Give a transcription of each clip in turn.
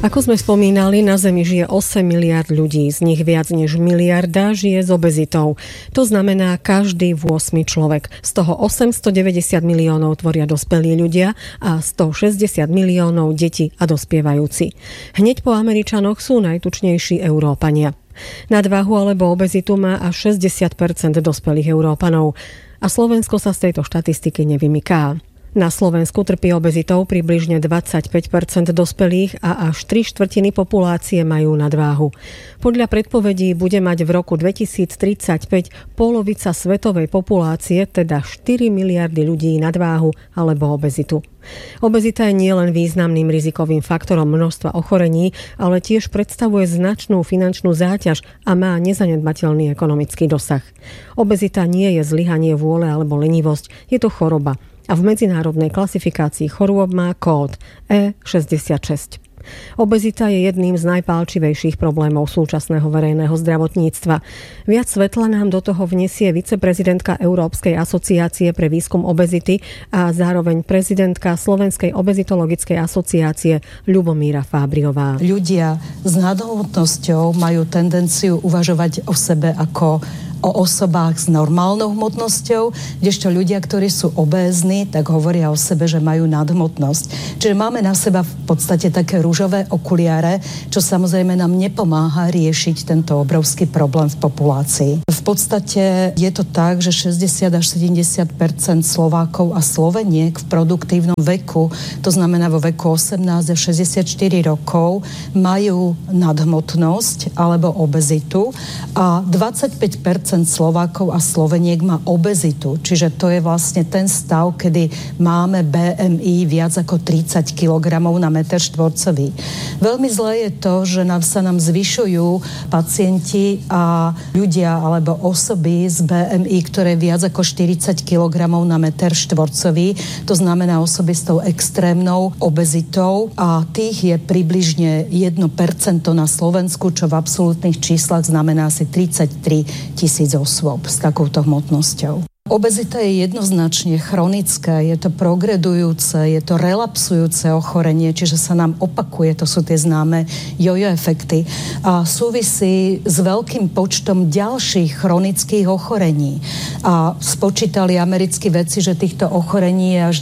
Ako sme spomínali, na Zemi žije 8 miliard ľudí, z nich viac než miliarda žije s obezitou. To znamená každý 8 človek. Z toho 890 miliónov tvoria dospelí ľudia a 160 miliónov detí a dospievajúci. Hneď po Američanoch sú najtučnejší Európania. Nadváhu alebo obezitu má až 60% dospelých Európanov. A Slovensko sa z tejto štatistiky nevymyká. Na Slovensku trpí obezitou približne 25% dospelých a až 3/4 populácie majú nadváhu. Podľa predpovedí bude mať v roku 2035 polovica svetovej populácie, teda 4 miliardy ľudí nadváhu alebo obezitu. Obezita je nielen významným rizikovým faktorom množstva ochorení, ale tiež predstavuje značnú finančnú záťaž a má nezanedbateľný ekonomický dosah. Obezita nie je zlyhanie vôle alebo lenivosť, je to choroba. A v medzinárodnej klasifikácii chorôb má kód E66. Obezita je jedným z najpálčivejších problémov súčasného verejného zdravotníctva. Viac svetla nám do toho vnesie viceprezidentka Európskej asociácie pre výskum obezity a zároveň prezidentka Slovenskej obezitologickej asociácie Ľubomíra Fábriová. Ľudia s nadhmotnosťou majú tendenciu uvažovať o sebe ako o osobách s normálnou hmotnosťou, kdežto ľudia, ktorí sú obézni, tak hovoria o sebe, že majú nadhmotnosť. Čiže máme na seba v podstate také ružové okuliare, čo samozrejme nám nepomáha riešiť tento obrovský problém v populácii. V podstate je to tak, že 60 až 70% Slovákov a Sloveniek v produktívnom veku, to znamená vo veku 18 až 64 rokov, majú nadhmotnosť alebo obezitu a 25% Slovákov a Sloveniek má obezitu. Čiže to je vlastne ten stav, kedy máme BMI viac ako 30 kg na meter štvorcový. Veľmi zlé je to, že sa nám zvyšujú pacienti a ľudia alebo osoby z BMI, ktoré viac ako 40 kg na meter štvorcový. To znamená osoby s tou extrémnou obezitou a tých je približne 1% na Slovensku, čo v absolútnych číslach znamená asi 33 000 osôb s takouto hmotnosťou. Obezita je jednoznačne chronické, je to progredujúce, je to relapsujúce ochorenie, čiže sa nám opakuje, to sú tie známe jojo efekty a súvisí s veľkým počtom ďalších chronických ochorení. A spočítali americkí vedci, že týchto ochorení je až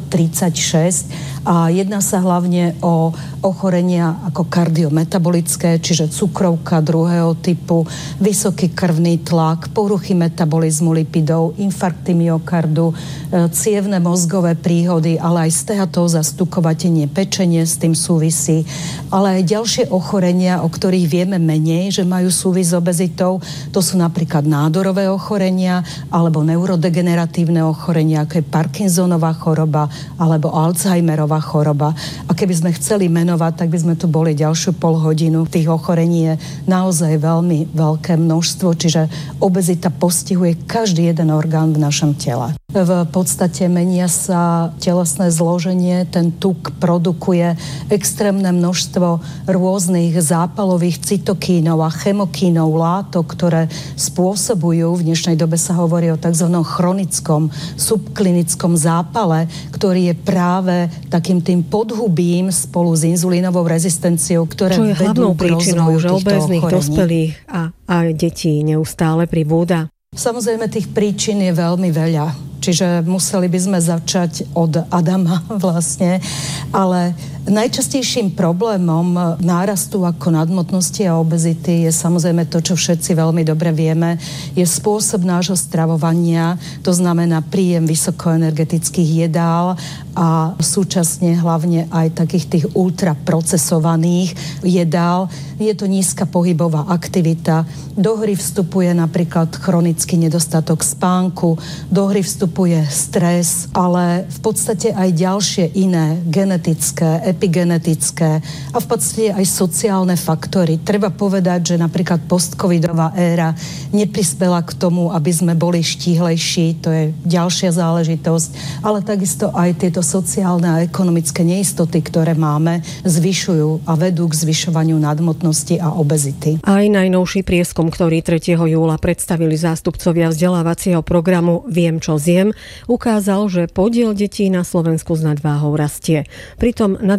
236 a jedná sa hlavne o ochorenia ako kardiometabolické, čiže cukrovka druhého typu, vysoký krvný tlak, poruchy metabolizmu lipidov, infarkty myokardu, cievne mozgové príhody, ale aj steatóza, stukovatenie, pečenie s tým súvisí, ale aj ďalšie ochorenia, o ktorých vieme menej, že majú súvis s obezitou. To sú napríklad nádorové ochorenia alebo neurodegeneratívne ochorenia, ako je Parkinsonová choroba alebo Alzheimerová choroba. A keby sme chceli menovať, tak by sme tu boli ďalšiu polhodinu. Tých ochorení je naozaj veľmi veľké množstvo, čiže obezita postihuje každý jeden orgán v našom tele. V podstate menia sa telesné zloženie, ten tuk produkuje extrémne množstvo rôznych zápalových cytokínov a chemokínov, látok, ktoré spôsobujú, v dnešnej dobe sa hovorí o tzv. Chronickom subklinickom zápale, ktorý je práve takým tým podhubím spolu s inzulínovou rezistenciou, ktoré vedú k rozvoju týchto ochorení. Čo je hlavnou príčinou, že obéznych dospelých a detí neustále pribúda? Samozrejme, tých príčin je veľmi veľa. Čiže museli by sme začať od Adama vlastne, ale najčastejším problémom nárastu ako nadhmotnosti a obezity je samozrejme to, čo všetci veľmi dobre vieme, je spôsob nášho stravovania, to znamená príjem vysokoenergetických jedál a súčasne hlavne aj takých tých ultraprocesovaných jedál. Je to nízka pohybová aktivita, do hry vstupuje napríklad chronický nedostatok spánku, do hry vstupuje stres, ale v podstate aj ďalšie iné genetické, epigenetické a v podstate aj sociálne faktory. Treba povedať, že napríklad postcovidová éra neprispela k tomu, aby sme boli štíhlejší, to je ďalšia záležitosť, ale takisto aj tieto sociálne a ekonomické neistoty, ktoré máme, zvyšujú a vedú k zvyšovaniu nadhmotnosti a obezity. Aj najnovší prieskum, ktorý 3. júla predstavili zástupcovia vzdelávacieho programu Viem, čo zjem, ukázal, že podiel detí na Slovensku s nadváhou rastie. Pritom nadváha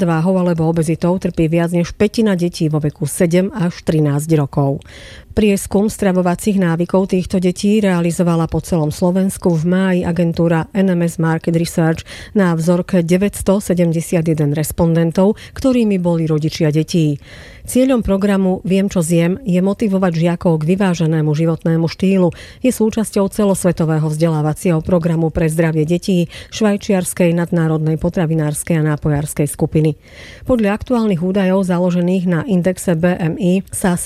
Nadváhou alebo obezitou trpí viac než 1/5 detí vo veku 7 až 13 rokov. Prieskum stravovacích návykov týchto detí realizovala po celom Slovensku v máji agentúra NMS Market Research na vzorke 971 respondentov, ktorými boli rodičia detí. Cieľom programu Viem, čo zjem je motivovať žiakov k vyváženému životnému štýlu. Je súčasťou celosvetového vzdelávacieho programu pre zdravie detí švajčiarskej nadnárodnej potravinárskej a nápojárskej skupiny. Podľa aktuálnych údajov založených na indexe BMI sa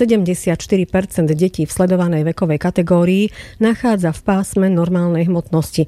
74% detí v sledovanej vekovej kategórii nachádza v pásme normálnej hmotnosti,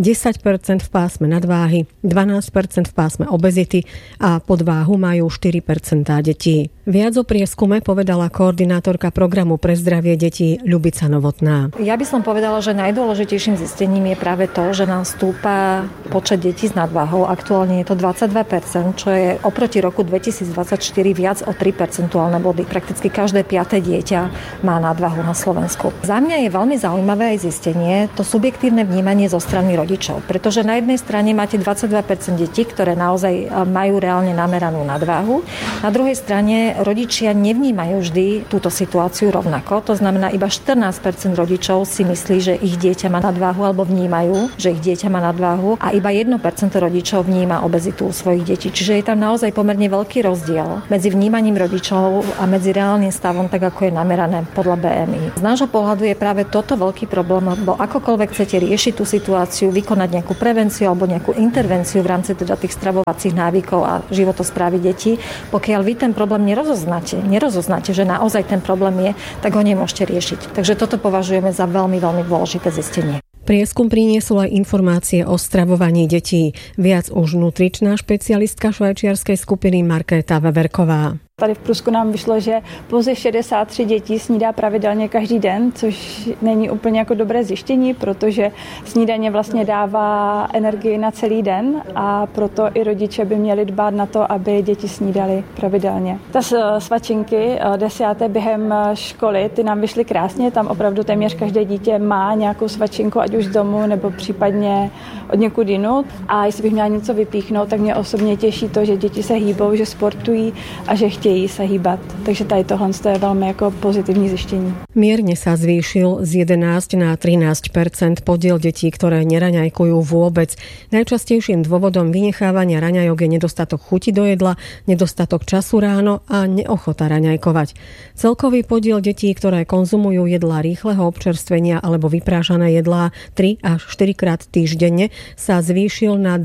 10% v pásme nadváhy, 12% v pásme obezity a podváhu majú 4% detí. Viac o prieskume povedala koordinátorka programu pre zdravie detí Ľubica Novotná. Ja by som povedala, že najdôležitejším zistením je práve to, že nám stúpa počet detí s nadváhou. Aktuálne je to 22%, čo je oproti roku 2024 viac o 3 percentuálne body. Prakticky každé 5. dieťa má nadvahu na Slovensku. Za mňa je veľmi zaujímavé aj zistenie to subjektívne vnímanie zo strany rodičov, pretože na jednej strane máte 22% detí, ktoré naozaj majú reálne nameranú nadváhu. Na druhej strane rodičia nevnímajú vždy túto situáciu rovnako. To znamená, iba 14% rodičov si myslí, že ich dieťa má nadváhu alebo vnímajú, že ich dieťa má nadváhu a iba 1% rodičov vníma obezitu u svojich detí. Čiže je tam naozaj pomerne veľký rozdiel medzi vnímaním rodičov a medzi reálnym stavom, tak ako je namerané podľa BMI. Z nášho pohľadu je práve toto veľký problém, lebo akokoľvek chcete riešiť tú situáciu, vykonať nejakú prevenciu alebo nejakú intervenciu v rámci teda tých stravovacích návykov a životosprávy detí, pokiaľ vy ten problém nerozoznáte, že naozaj ten problém je, tak ho nemôžete riešiť. Takže toto považujeme za veľmi, veľmi dôležité zistenie. Prieskum priniesol aj informácie o stravovaní detí. Viac už nutričná špecialistka švajčiarskej skupiny Markéta Veverková. Tady v Prusku nám vyšlo, že pouze 63 dětí snídá pravidelně každý den, což není úplně jako dobré zjištění, protože snídaně vlastně dává energii na celý den a proto i rodiče by měli dbát na to, aby děti snídali pravidelně. Ta svačinky 10. během školy, ty nám vyšly krásně, tam opravdu téměř každé dítě má nějakou svačinku, ať už z domu nebo případně od někud jinut. A jestli bych měla něco vypíchnout, tak mě osobně těší to, že děti se hýbou, že sportují a že chtějí sa hýbať. Takže tady tohle je veľmi ako pozitívne zištenie. Mierne sa zvýšil z 11 na 13% podiel detí, ktoré neraňajkujú vôbec. Najčastejším dôvodom vynechávania raňajok je nedostatok chuti do jedla, nedostatok času ráno a neochota raňajkovať. Celkový podiel detí, ktoré konzumujú jedlá rýchleho občerstvenia alebo vyprážané jedlá 3 až 4 krát týždenne, sa zvýšil na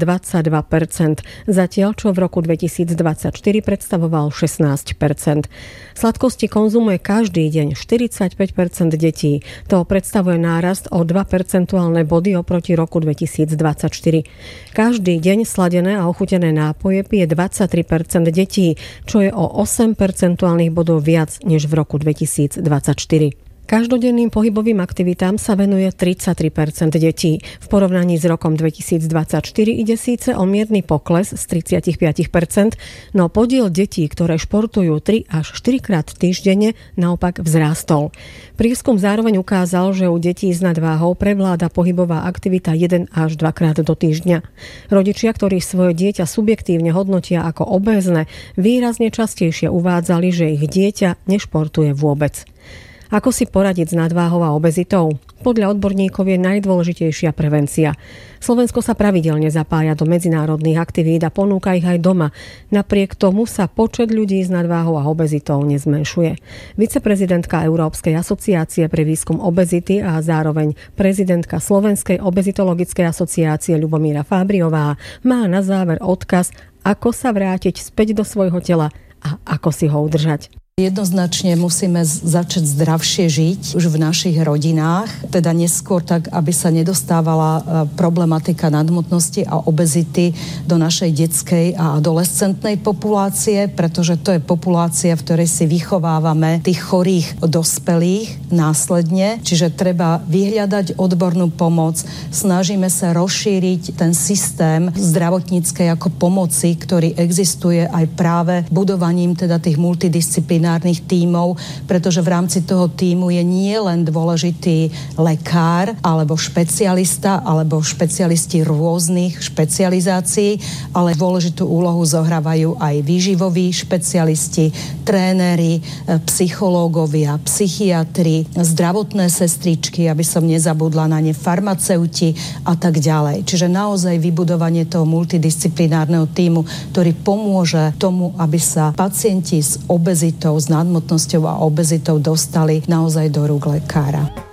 22%, zatiaľ čo v roku 2024 predstavoval 16%. Sladkosti konzumuje každý deň 45% detí. To predstavuje nárast o 2 percentuálne body oproti roku 2024. Každý deň sladené a ochutené nápoje pije 23% detí, čo je o 8 percentuálnych bodov viac než v roku 2024. Každodenným pohybovým aktivitám sa venuje 33% detí. V porovnaní s rokom 2024 ide síce o mierny pokles z 35%, no podiel detí, ktoré športujú 3 až 4 krát týždenne, naopak vzrástol. Prieskum zároveň ukázal, že u detí s nadváhou prevláda pohybová aktivita 1 až 2 krát do týždňa. Rodičia, ktorí svoje dieťa subjektívne hodnotia ako obézne, výrazne častejšie uvádzali, že ich dieťa nešportuje vôbec. Ako si poradiť s nadváhou a obezitou? Podľa odborníkov je najdôležitejšia prevencia. Slovensko sa pravidelne zapája do medzinárodných aktivít a ponúka ich aj doma. Napriek tomu sa počet ľudí s nadváhou a obezitou nezmenšuje. Viceprezidentka Európskej asociácie pre výskum obezity a zároveň prezidentka Slovenskej obezitologickej asociácie Ľubomíra Fábriová má na záver odkaz, ako sa vrátiť späť do svojho tela a ako si ho udržať. Jednoznačne musíme začať zdravšie žiť už v našich rodinách, teda neskôr tak, aby sa nedostávala problematika nadhmotnosti a obezity do našej detskej a adolescentnej populácie, pretože to je populácia, v ktorej si vychovávame tých chorých dospelých následne, čiže treba vyhľadať odbornú pomoc, snažíme sa rozšíriť ten systém zdravotníckej ako pomoci, ktorý existuje aj práve budovaním teda tých multidisciplinárnych multidisciplinárnych tímov, pretože v rámci toho tímu je nie len dôležitý lekár alebo špecialista alebo špecialisti rôznych špecializácií, ale dôležitú úlohu zohrávajú aj výživoví špecialisti, tréneri, psychológovia, psychiatri, zdravotné sestričky, aby som nezabudla na ne, farmaceuti a tak ďalej. Čiže naozaj vybudovanie toho multidisciplinárneho tímu, ktorý pomôže tomu, aby sa pacienti s obezitou, s nadmotnosťou a obezitou dostali naozaj do rúk lekára.